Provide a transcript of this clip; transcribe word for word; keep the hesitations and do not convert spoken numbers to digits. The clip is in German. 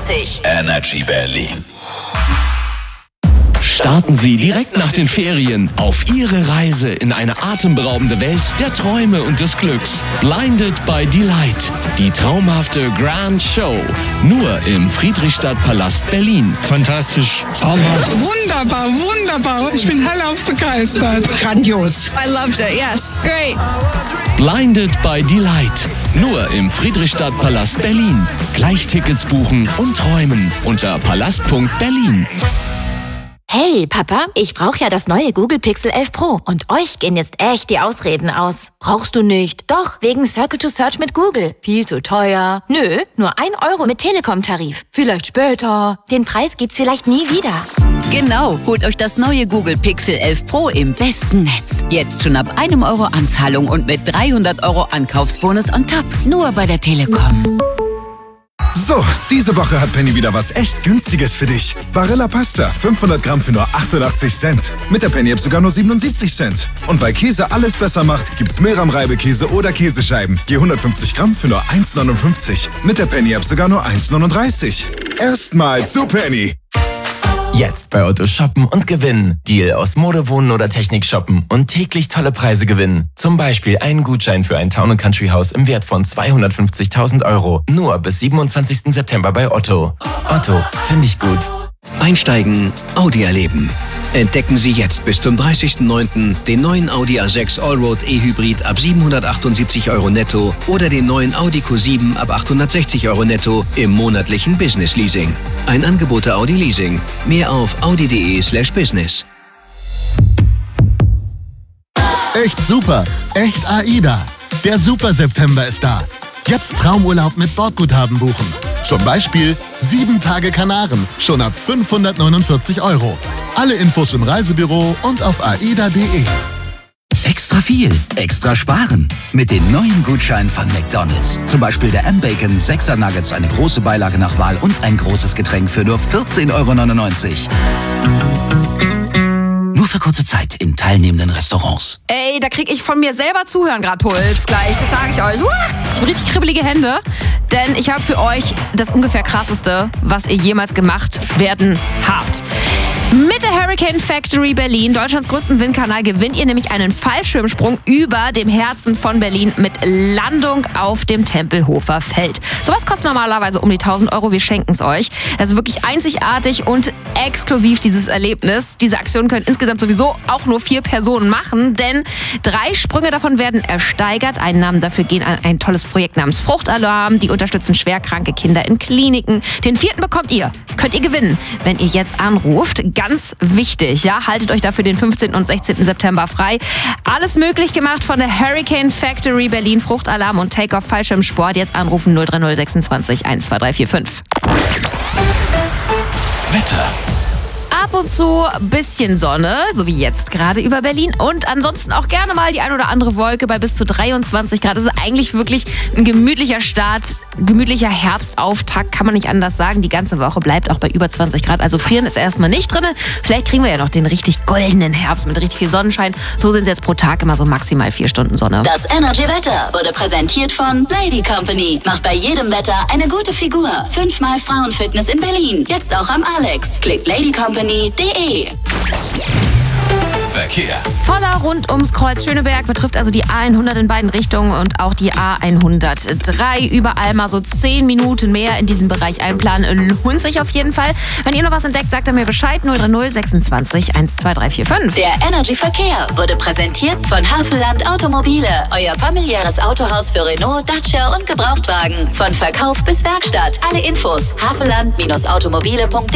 sechsundzwanzig. Energy Berlin. Starten Sie direkt nach den Ferien auf Ihre Reise in eine atemberaubende Welt der Träume und des Glücks. Blinded by Delight. Die traumhafte Grand Show. Nur im Friedrichstadtpalast Berlin. Fantastisch. Traumhaft. Wunderbar, wunderbar. Ich bin hellauf begeistert. Grandios. I loved it, yes. Great. Blinded by Delight. Nur im Friedrichstadtpalast Berlin. Gleich Tickets buchen und träumen unter palast punkt berlin. Hey, Papa, ich brauche ja das neue Google Pixel elf Pro und euch gehen jetzt echt die Ausreden aus. Brauchst du nicht? Doch, wegen Circle to Search mit Google. Viel zu teuer. Nö, nur ein Euro mit Telekom-Tarif. Vielleicht später. Den Preis gibt's vielleicht nie wieder. Genau, holt euch das neue Google Pixel elf Pro im besten Netz. Jetzt schon ab einem Euro Anzahlung und mit dreihundert Euro Ankaufsbonus on top. Nur bei der Telekom. So, diese Woche hat Penny wieder was echt Günstiges für dich. Barilla Pasta, fünfhundert Gramm für nur achtundachtzig Cent. Mit der Penny-App sogar nur siebenundsiebzig Cent. Und weil Käse alles besser macht, gibt's Milram-Reibekäse oder Käsescheiben. Je hundertfünfzig Gramm für nur eins neunundfünfzig. Mit der Penny-App sogar nur eins neununddreißig. Erstmal zu Penny. Jetzt bei Otto shoppen und gewinnen. Deal aus Mode, Wohnen oder Technik shoppen und täglich tolle Preise gewinnen. Zum Beispiel einen Gutschein für ein Town and Country Haus im Wert von zweihundertfünfzigtausend Euro. Nur bis siebenundzwanzigsten September bei Otto. Otto, finde ich gut. Einsteigen, Audi erleben. Entdecken Sie jetzt bis zum dreißigsten neunten den neuen Audi A sechs Allroad E-Hybrid ab siebenhundertachtundsiebzig Euro netto oder den neuen Audi Q sieben ab achthundertsechzig Euro netto im monatlichen Business Leasing. Ein Angebot der Audi Leasing. Mehr auf audi.de slash business. Echt super, echt AIDA. Der Super September ist da. Jetzt Traumurlaub mit Bordguthaben buchen. Zum Beispiel sieben Tage Kanaren, schon ab fünfhundertneunundvierzig Euro. Alle Infos im Reisebüro und auf aida punkt de. Extra viel, extra sparen. Mit den neuen Gutscheinen von McDonald's. Zum Beispiel der M-Bacon sechser Nuggets, eine große Beilage nach Wahl und ein großes Getränk für nur vierzehn Euro neunundneunzig. Nur für kurze Zeit in teilnehmenden Restaurants. Ey, da krieg ich von mir selber zuhören gerade Puls gleich, das sage ich euch. Uah, ich habe richtig kribbelige Hände, denn ich habe für euch das ungefähr krasseste, was ihr jemals gemacht werden habt. Mit der Hurricane Factory Berlin, Deutschlands größten Windkanal, gewinnt ihr nämlich einen Fallschirmsprung über dem Herzen von Berlin mit Landung auf dem Tempelhofer Feld. Sowas kostet normalerweise um die tausend Euro, wir schenken es euch. Das ist wirklich einzigartig und exklusiv, dieses Erlebnis. Diese Aktion können insgesamt sowieso auch nur vier Personen machen, denn drei Sprünge davon werden ersteigert. Einnahmen dafür gehen an ein tolles Projekt namens Fruchtalarm. Die unterstützen schwerkranke Kinder in Kliniken. Den vierten bekommt ihr, könnt ihr gewinnen, wenn ihr jetzt anruft. Ganz wichtig, ja, haltet euch dafür den fünfzehnten und sechzehnten September frei. Alles möglich gemacht von der Hurricane Factory Berlin, Fruchtalarm und Take-Off Fallschirmsport. Jetzt anrufen null drei null sechsundzwanzig eins zwei drei vier fünf. Wetter. Ab und zu bisschen Sonne, so wie jetzt gerade über Berlin. Und ansonsten auch gerne mal die ein oder andere Wolke bei bis zu dreiundzwanzig Grad. Das ist eigentlich wirklich ein gemütlicher Start, gemütlicher Herbstauftakt, kann man nicht anders sagen. Die ganze Woche bleibt auch bei über zwanzig Grad. Also frieren ist erstmal nicht drin. Vielleicht kriegen wir ja noch den richtig goldenen Herbst mit richtig viel Sonnenschein. So sind es jetzt pro Tag immer so maximal vier Stunden Sonne. Das Energy Wetter wurde präsentiert von Lady Company. Macht bei jedem Wetter eine gute Figur. Fünfmal Frauenfitness in Berlin. Jetzt auch am Alex. Klickt lady company punkt de. Verkehr. Voller rund ums Kreuz Schöneberg betrifft also die A hundert in beiden Richtungen und auch die A hundertdrei. Überall mal so zehn Minuten mehr in diesem Bereich einplanen. Lohnt sich auf jeden Fall. Wenn ihr noch was entdeckt, sagt er mir Bescheid. null drei null sechsundzwanzig eins zwei drei vier fünf. Der Energy Verkehr wurde präsentiert von Havelland Automobile. Euer familiäres Autohaus für Renault, Dacia und Gebrauchtwagen. Von Verkauf bis Werkstatt. Alle Infos havelland Bindestrich automobile punkt de.